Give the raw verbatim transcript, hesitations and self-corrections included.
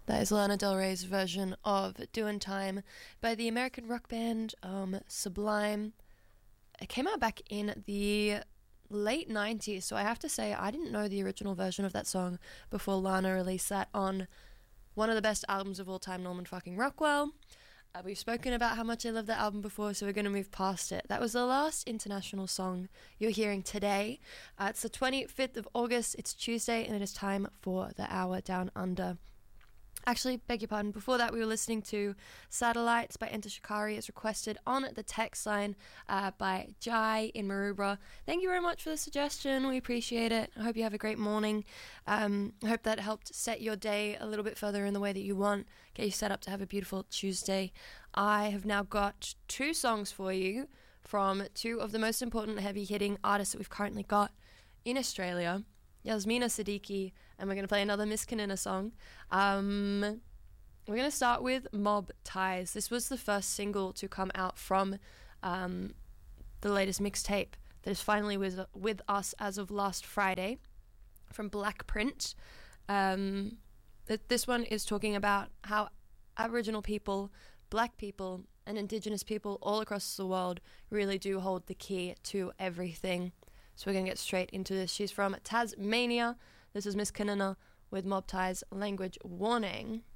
That is Lana Del Rey's version of Doin' Time by the American rock band um, Sublime. It came out back in the late nineties, so I have to say I didn't know the original version of that song before Lana released that on one of the best albums of all time, Norman fucking Rockwell. Uh, we've spoken about how much I love that album before, so we're going to move past it. That was the last international song you're hearing today. Uh, it's the twenty-fifth of August, it's Tuesday, and it is time for the Hour Down Under. Actually, beg your pardon, before that we were listening to Satellites by Enter Shikari. It's requested on the text line uh, by Jai in Maroubra. Thank you very much for the suggestion, we appreciate it. I hope you have a great morning. Um, I hope that helped set your day a little bit further in the way that you want, get you set up to have a beautiful Tuesday. I have now got two songs for you from two of the most important heavy-hitting artists that we've currently got in Australia. Yasmina Siddiqui, and we're going to play another Miss Kanina song. Um, we're going to start with Mob Ties. This was the first single to come out from um, the latest mixtape that is finally with, with us as of last Friday from Blackprint. Um, th- this one is talking about how Aboriginal people, Black people, and Indigenous people all across the world really do hold the key to everything. So we're going to get straight into this. She's from Tasmania. This is Miss Kanina with Mob Ties, Language Warning.